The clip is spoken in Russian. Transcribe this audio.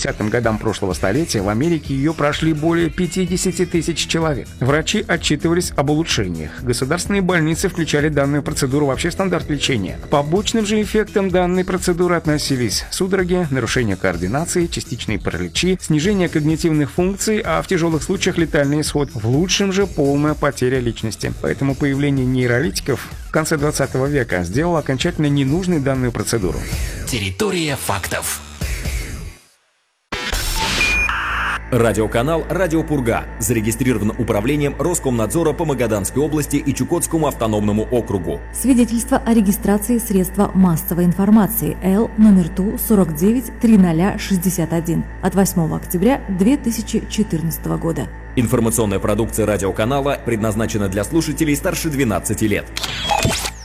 70-м годам прошлого столетия в Америке ее прошли более 50 тысяч человек. Врачи отчитывались об улучшениях. Государственные больницы включали данную процедуру вообще в стандарт лечения. К побочным же эффектам данной процедуры относились судороги, нарушение координации, частичные параличи, снижение когнитивных функций, а в тяжелых случаях летальный исход. В лучшем же полная потеря личности. Поэтому появление нейролитиков в конце 20 века сделало окончательно ненужной данную процедуру. Территория фактов. Радиоканал «Радио Пурга» зарегистрирован управлением Роскомнадзора по Магаданской области и Чукотскому автономному округу. Свидетельство о регистрации средства массовой информации Л номер ТУ 493061 от 8 октября 2014 года. Информационная продукция радиоканала предназначена для слушателей старше 12 лет.